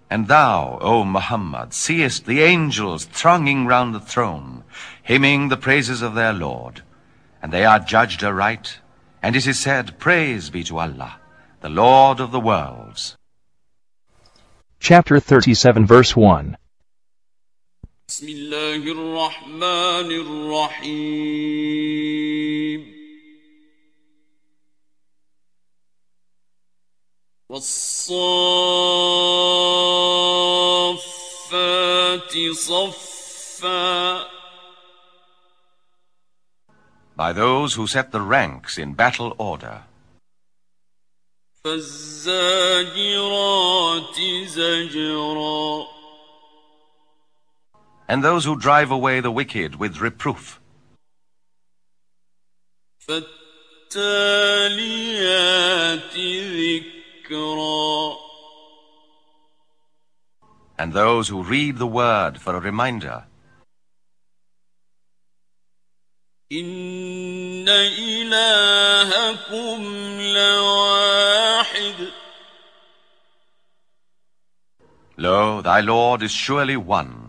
And thou, O Muhammad, seest the angels thronging round the throne, hymning the praises of their Lord. And they are judged aright. And it is said, Praise be to Allah, the Lord of the worlds. Chapter 37, verse 1. بسم الله الرحمن الرحيم والصافات صفا. By those who set the ranks in battle order. فالزاجرات زجرا. And those who drive away the wicked with reproof. فالتاليات ذكرا. And those who read the word for a reminder. إن إلهكم لواحد. Lo, thy Lord is surely one.